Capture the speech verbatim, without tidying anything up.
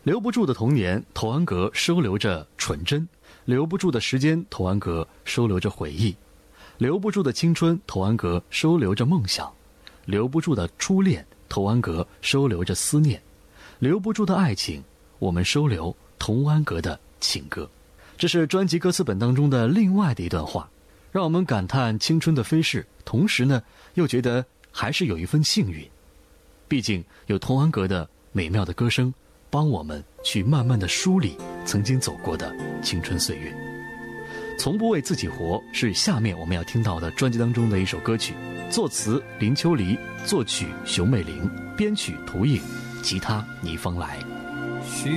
留不住的童年，童安格收留着纯真；留不住的时间，童安格收留着回忆；留不住的青春，童安格收留着梦想；留不住的初恋，童安格收留着思念；留不住的爱情，我们收留童安格的情歌。这是专辑歌词本当中的另外的一段话，让我们感叹青春的飞逝，同时呢，又觉得还是有一份幸运。毕竟有童安格的美妙的歌声，帮我们去慢慢的梳理曾经走过的青春岁月。从不为自己活是下面我们要听到的专辑当中的一首歌曲，作词林秋离，作曲熊美玲，编曲涂影，吉他倪芳来。